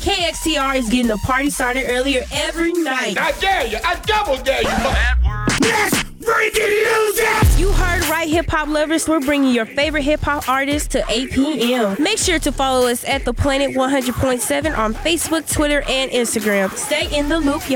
KXTR is getting the party started earlier every night. I dare you. I double dare you. Bad word. Yes! Freaking use it! You heard right, hip-hop lovers. We're bringing your favorite hip-hop artists to 8 p.m. Make sure to follow us at The Planet 100.7 on Facebook, Twitter, and Instagram. Stay in the loop, y'all.